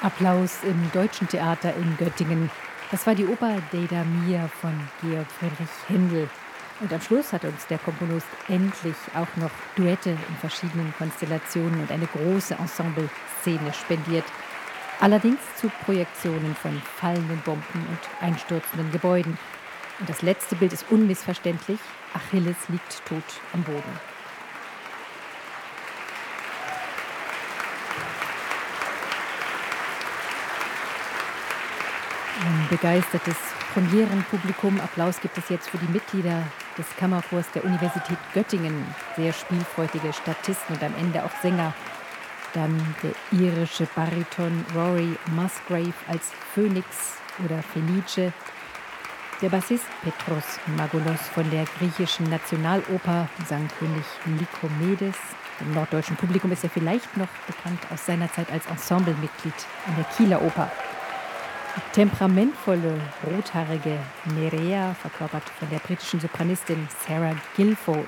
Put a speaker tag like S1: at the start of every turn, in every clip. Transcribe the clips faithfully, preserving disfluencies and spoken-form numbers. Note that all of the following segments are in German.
S1: Applaus im Deutschen Theater in Göttingen. Das war die Oper Deda Mia von Georg Friedrich Händel. Und am Schluss hat uns der Komponist endlich auch noch Duette in verschiedenen Konstellationen und eine große Ensemble-Szene spendiert. Allerdings zu Projektionen von fallenden Bomben und einstürzenden Gebäuden. Und das letzte Bild ist unmissverständlich. Achilles liegt tot am Boden. Ein begeistertes Premierenpublikum. Applaus gibt es jetzt für die Mitglieder des Kammerchors der Universität Göttingen. Sehr spielfreudige Statisten und am Ende auch Sänger. Dann der irische Bariton Rory Musgrave als Phönix oder Phenice. Der Bassist Petros Magoulos von der griechischen Nationaloper sang König Lykomedes. Dem norddeutschen Publikum ist er vielleicht noch bekannt aus seiner Zeit als Ensemblemitglied an der Kieler Oper. Die temperamentvolle, rothaarige Nerea, verkörpert von der britischen Sopranistin Sarah Guilford.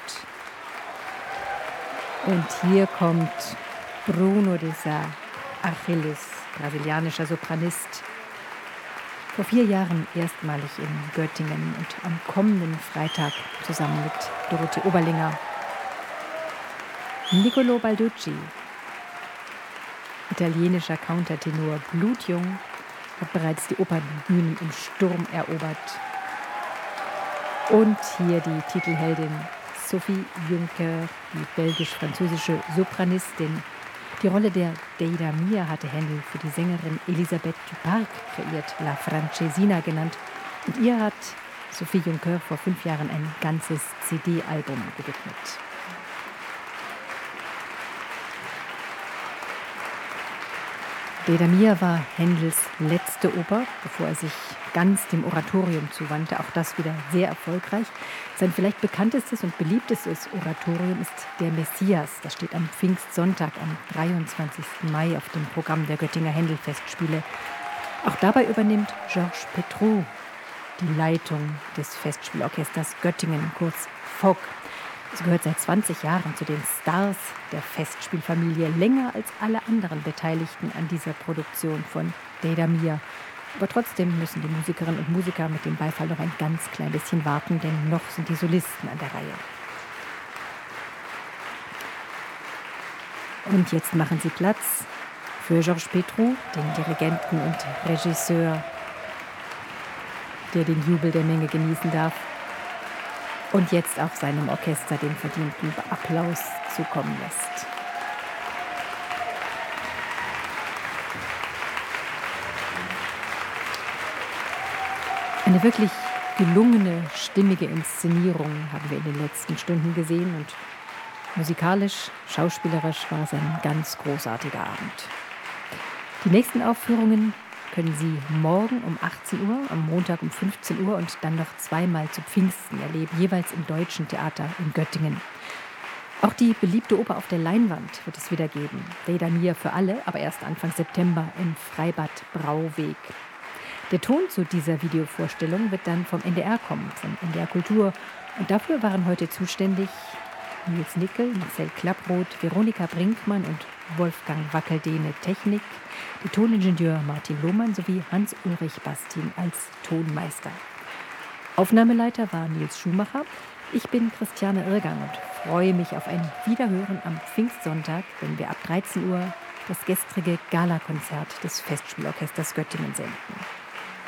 S1: Und hier kommt Bruno de Sá, Achilles, brasilianischer Sopranist. Vor vier Jahren erstmalig in Göttingen und am kommenden Freitag zusammen mit Dorothee Oberlinger. Niccolo Balducci, italienischer Countertenor, blutjung, hat bereits die Opernbühnen im Sturm erobert. Und hier die Titelheldin Sophie Juncker, die belgisch-französische Sopranistin. Die Rolle der Deda Mia hatte Händel für die Sängerin Elisabeth Duparc kreiert, La Francesina genannt. Und ihr hat Sophie Juncker vor fünf Jahren ein ganzes C D-Album gewidmet. Deda Mia war Händels letzte Oper, bevor er sich ganz dem Oratorium zuwandte. Auch das wieder sehr erfolgreich. Sein vielleicht bekanntestes und beliebtestes Oratorium ist Der Messias. Das steht am Pfingstsonntag, am dreiundzwanzigsten Mai auf dem Programm der Göttinger Händel-Festspiele. Auch dabei übernimmt Georges Petrou die Leitung des Festspielorchesters Göttingen, kurz F O G. Es gehört seit zwanzig Jahren zu den Stars der Festspielfamilie, länger als alle anderen Beteiligten an dieser Produktion von Deda Mia. Aber trotzdem müssen die Musikerinnen und Musiker mit dem Beifall noch ein ganz klein bisschen warten, denn noch sind die Solisten an der Reihe. Und jetzt machen Sie Platz für Georges Petrou, den Dirigenten und Regisseur, der den Jubel der Menge genießen darf. Und jetzt auch seinem Orchester den verdienten Applaus zukommen lässt. Eine wirklich gelungene, stimmige Inszenierung haben wir in den letzten Stunden gesehen und musikalisch, schauspielerisch war es ein ganz großartiger Abend. Die nächsten Aufführungen können Sie morgen um achtzehn Uhr, am Montag um fünfzehn Uhr und dann noch zweimal zu Pfingsten erleben, jeweils im Deutschen Theater in Göttingen. Auch die beliebte Oper auf der Leinwand wird es wieder geben. Deda Mia für alle, aber erst Anfang September im Freibad Brauweg. Der Ton zu dieser Videovorstellung wird dann vom N D R kommen, von N D R Kultur. Und dafür waren heute zuständig Nils Nickel, Marcel Klapproth, Veronika Brinkmann und Wolfgang Wackeldehne Technik, der Toningenieur Martin Lohmann sowie Hans-Ulrich Bastin als Tonmeister. Aufnahmeleiter war Nils Schumacher. Ich bin Christiane Irgang und freue mich auf ein Wiederhören am Pfingstsonntag, wenn wir ab dreizehn Uhr das gestrige Galakonzert des Festspielorchesters Göttingen senden.